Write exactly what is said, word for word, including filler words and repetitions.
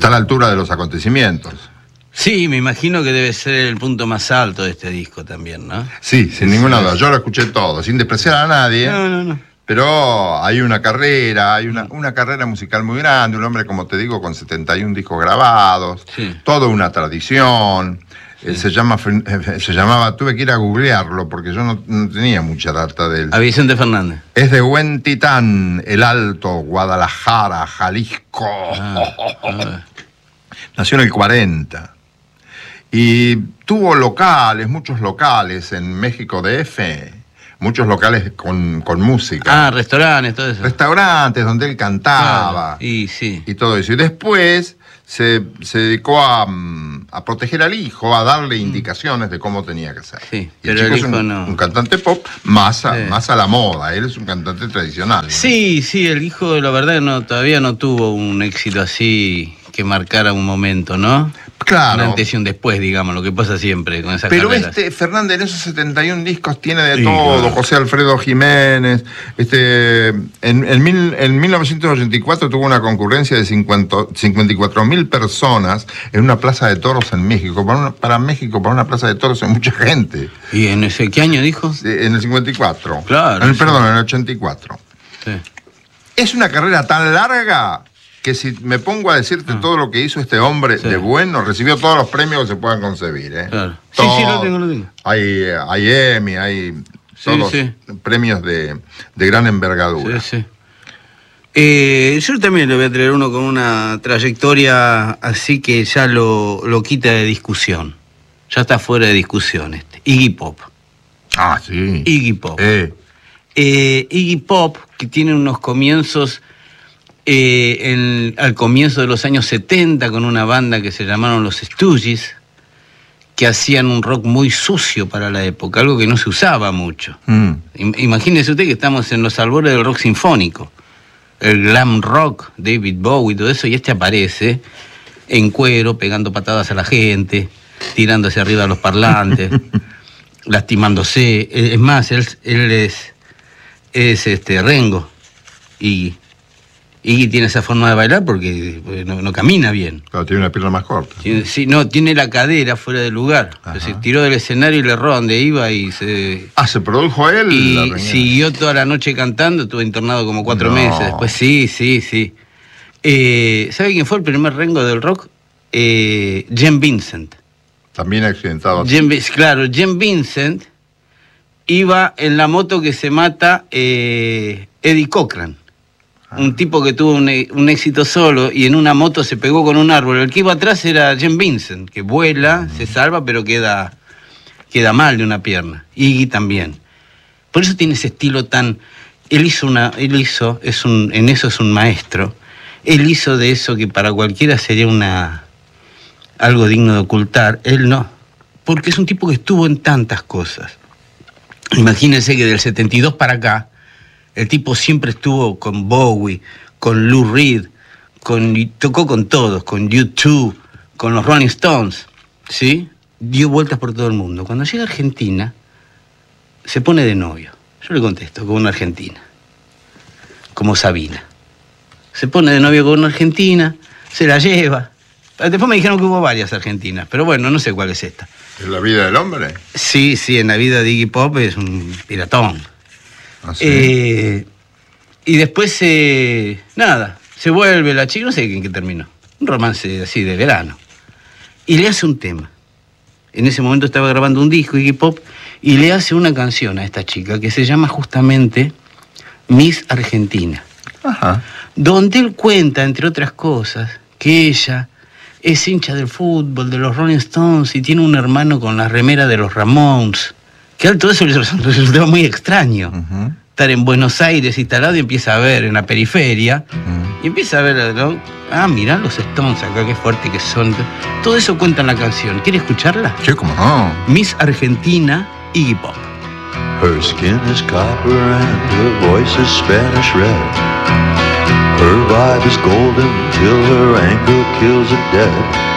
a la altura de los acontecimientos. Sí, me imagino que debe ser el punto más alto de este disco también, ¿no? Sí, sin ninguna duda. Yo lo escuché todo, sin despreciar a nadie. No, no, no. Pero hay una carrera, hay una, una carrera musical muy grande, un hombre, como te digo, con setenta y un discos grabados, Sí. toda una tradición. Sí. Eh, se, llama, se llamaba, tuve que ir a googlearlo porque yo no, no tenía mucha data de él. A Vicente Fernández. Es de Huentitán, El Alto, Guadalajara, Jalisco. Ah, ah. Nació en el cuarenta. Y tuvo locales, muchos locales en México D F, muchos locales con, con música. Ah, restaurantes, todo eso. Restaurantes donde él cantaba. Claro. Y sí. Y todo eso. Y después se, se dedicó a, a proteger al hijo, a darle indicaciones de cómo tenía que ser. Sí, y el pero chico el es hijo un, no. un cantante pop más a, Sí. más a la moda. Él es un cantante tradicional, ¿no? Sí, sí, el hijo, la verdad, no, todavía no tuvo un éxito así que marcara un momento, ¿no? Claro. Un antes y un después, digamos, lo que pasa siempre con esas Pero carreras. este, Fernández, en esos setenta y un discos tiene de Sí, todo. claro. José Alfredo Jiménez. Este, en, en, mil, en mil novecientos ochenta y cuatro tuvo una concurrencia de cincuenta, cincuenta y cuatro mil personas en una plaza de toros en México. Para, una, para México, para una plaza de toros, hay mucha gente. ¿Y en ese qué año dijo? En el cincuenta y cuatro. Claro, En el, sí. perdón, en el ochenta y cuatro. Sí. Es una carrera tan larga que si me pongo a decirte Ah. todo lo que hizo este hombre Sí. de bueno, recibió todos los premios que se puedan concebir, ¿eh? Claro. Sí, Todo. sí, lo tengo, lo tengo. Hay, hay Emmy, hay Sí, todos sí. premios de, de gran envergadura. Sí, sí. Eh, yo también le voy a traer uno con una trayectoria así que ya lo, lo quita de discusión. Ya está fuera de discusión este. Iggy Pop. Ah, sí. Iggy Pop. Eh, Eh, Iggy Pop, que tiene unos comienzos eh, en- al comienzo de los años setenta con una banda que se llamaron los Stooges, que hacían un rock muy sucio para la época, algo que no se usaba mucho. mm, Im- Imagínese usted que estamos en los albores del rock sinfónico, el glam rock, David Bowie y todo eso, y este aparece en cuero, pegando patadas a la gente, tirándose arriba de los parlantes, lastimándose. Es más, él, él es, es este Rengo, y Iggy tiene esa forma de bailar porque eh, no, no camina bien. claro, tiene una pierna más corta. Tiene- sí, no, tiene la cadera fuera de lugar. Ajá. Se tiró del escenario y le erró donde iba y se... Ah, ¿se produjo él? la Y reunión? siguió toda la noche cantando, estuvo internado como cuatro No. meses. Después sí, sí, sí. Eh, ¿Sabe quién fue el primer Rengo del rock? Eh, Jen Vincent. También accidentado. Jen Vi- claro, Jen Vincent iba en la moto que se mata eh, Eddie Cochran. Un tipo que tuvo un, e- un éxito solo y en una moto se pegó con un árbol. El que iba atrás era Jen Vincent, que vuela, se salva, pero queda, queda mal de una pierna. Iggy también. Por eso tiene ese estilo tan... Él hizo una... Él hizo, es un, en eso es un maestro. Él hizo de eso que para cualquiera sería una algo digno de ocultar. Él no. Porque es un tipo que estuvo en tantas cosas. Imagínense que del setenta y dos para acá, el tipo siempre estuvo con Bowie, con Lou Reed, con, y tocó con todos, con U dos, con los Rolling Stones, ¿sí? Dio vueltas por todo el mundo. Cuando llega a Argentina, se pone de novio. Yo le contesto, como una argentina, como Sabina. Se pone de novio con una argentina, se la lleva. Después me dijeron que hubo varias argentinas, pero bueno, no sé cuál es esta. ¿Es la vida del hombre? Sí, sí, en la vida de Iggy Pop es un piratón. Ah, sí. Eh, y después, eh, nada, se vuelve la chica, no sé en qué terminó. Un romance así de verano. Y le hace un tema. En ese momento estaba grabando un disco, Iggy Pop, y le hace una canción a esta chica que se llama justamente Miss Argentina. Ajá. Donde él cuenta, entre otras cosas, que ella es hincha del fútbol, de los Rolling Stones, y tiene un hermano con la remera de los Ramones. Que a él todo eso le resultaba muy extraño. Ujú. Estar en Buenos Aires instalado y empieza a ver en la periferia, Ujú. y empieza a ver, ¿no? Ah, mirá los Stones acá, qué fuerte que son. Todo eso cuenta en la canción. ¿Quiere escucharla? Sí, cómo no. Miss Argentina, Iggy Pop. Her skin is copper and her voice is Spanish red. Her vibe is golden till her anger kills it dead.